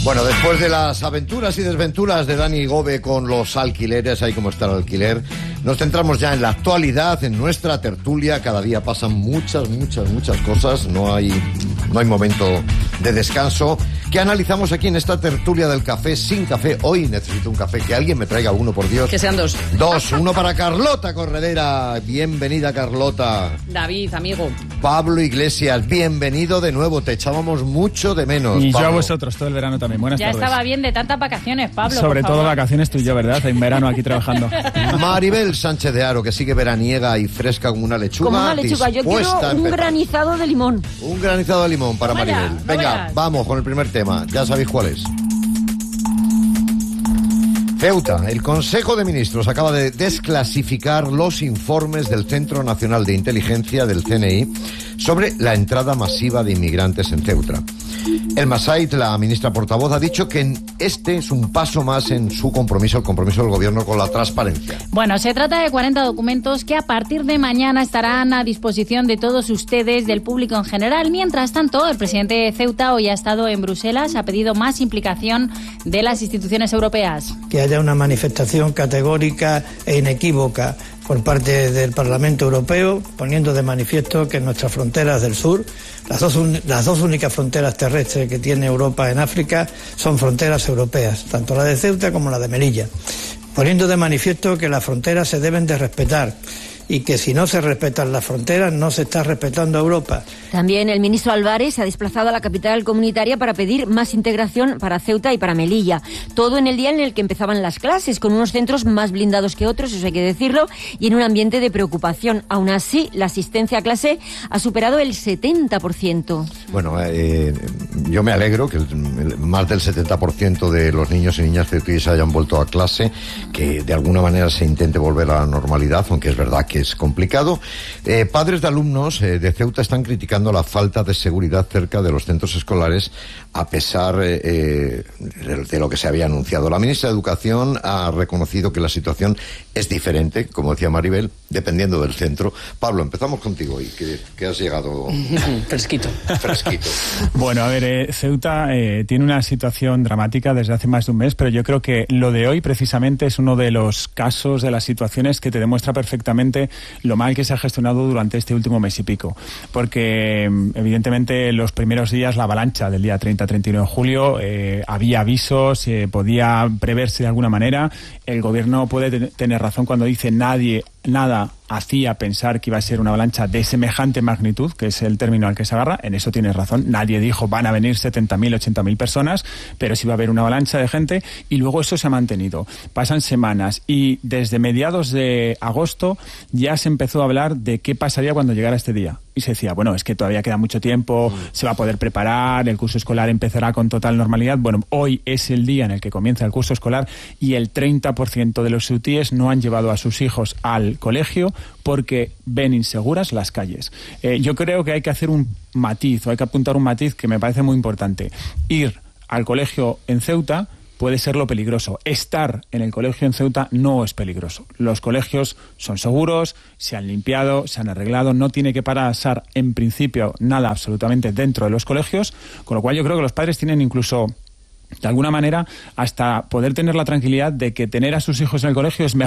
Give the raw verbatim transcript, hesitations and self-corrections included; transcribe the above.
Bueno, después de las aventuras y desventuras de Dani Gove con los alquileres, ahí como está el alquiler, nos centramos ya en la actualidad, en nuestra tertulia. Cada día pasan muchas, muchas, muchas cosas. No hay, no hay momento de descanso. ¿Qué analizamos aquí en esta tertulia del café sin café? Hoy necesito un café. Que alguien me traiga uno, por Dios. Que sean dos. Dos. Uno para Carlota Corredera. Bienvenida, Carlota. David, amigo. Pablo Iglesias, bienvenido de nuevo. Te echábamos mucho de menos, Y Pablo. yo a vosotros, todo el verano también. Buenas ya tardes. estaba bien de tantas vacaciones, Pablo. Sobre por todo favor. vacaciones tú y yo, ¿verdad? En verano aquí trabajando. Maribel Sánchez de Haro, que sigue veraniega y fresca como una lechuga. Como una lechuga. Yo quiero dispuesta a un empezar. granizado de limón. Un granizado de limón para Toma ya, Maribel. no Venga, veas. vamos con el primer tema. Ya sabéis cuál es. Ceuta. El Consejo de Ministros acaba de desclasificar los informes del Centro Nacional de Inteligencia, del C N I, sobre la entrada masiva de inmigrantes en Ceuta. El Masait, la ministra portavoz, ha dicho que este es un paso más en su compromiso, el compromiso del gobierno con la transparencia. Bueno, se trata de cuarenta documentos que a partir de mañana estarán a disposición de todos ustedes, del público en general. Mientras tanto, el presidente de Ceuta hoy ha estado en Bruselas, ha pedido más implicación de las instituciones europeas. Que haya una manifestación categórica e inequívoca por parte del Parlamento Europeo, poniendo de manifiesto que en nuestras fronteras del sur, las dos, un, las dos únicas fronteras terrestres que tiene Europa en África, son fronteras europeas, tanto la de Ceuta como la de Melilla, poniendo de manifiesto que las fronteras se deben de respetar y que si no se respetan las fronteras no se está respetando a Europa. También el ministro Álvarez se ha desplazado a la capital comunitaria para pedir más integración para Ceuta y para Melilla. Todo en el día en el que empezaban las clases, con unos centros más blindados que otros, eso hay que decirlo, y en un ambiente de preocupación. Aún así, la asistencia a clase ha superado el setenta por ciento. Bueno, eh, yo me alegro que el, el, más del setenta por ciento de los niños y niñas ceutíes hayan vuelto a clase, que de alguna manera se intente volver a la normalidad, aunque es verdad que es complicado. Eh, padres de alumnos eh, de Ceuta están criticando la falta de seguridad cerca de los centros escolares, a pesar eh, eh, de, de lo que se había anunciado. La ministra de Educación ha reconocido que la situación es diferente, como decía Maribel, dependiendo del centro. Pablo, empezamos contigo hoy, que, que has llegado Fresquito. fresquito. Bueno, a ver, eh, Ceuta eh, tiene una situación dramática desde hace más de un mes, pero yo creo que lo de hoy precisamente es uno de los casos, de las situaciones que te demuestra perfectamente lo mal que se ha gestionado durante este último mes y pico. Porque evidentemente los primeros días, la avalancha del día treinta a treinta y uno de julio, eh, había avisos, eh, podía preverse de alguna manera. El gobierno puede ten- tener razón cuando dice nadie, nada hacía pensar que iba a ser una avalancha de semejante magnitud, que es el término al que se agarra. En eso tienes razón. Nadie dijo van a venir setenta mil, ochenta mil personas, pero sí va a haber una avalancha de gente, y luego eso se ha mantenido. Pasan semanas y desde mediados de agosto ya se empezó a hablar de qué pasaría cuando llegara este día. Y se decía, bueno, es que todavía queda mucho tiempo, se va a poder preparar, el curso escolar empezará con total normalidad. Bueno, hoy es el día en el que comienza el curso escolar y el treinta por ciento de los ceutíes no han llevado a sus hijos al colegio porque ven inseguras las calles. Eh, yo creo que hay que hacer un matiz, o hay que apuntar un matiz que me parece muy importante. Ir al colegio en Ceuta puede ser lo peligroso. Estar en el colegio en Ceuta no es peligroso. Los colegios son seguros, se han limpiado, se han arreglado, no tiene que pasar en principio nada absolutamente dentro de los colegios, con lo cual yo creo que los padres tienen incluso, de alguna manera, hasta poder tener la tranquilidad de que tener a sus hijos en el colegio es mejor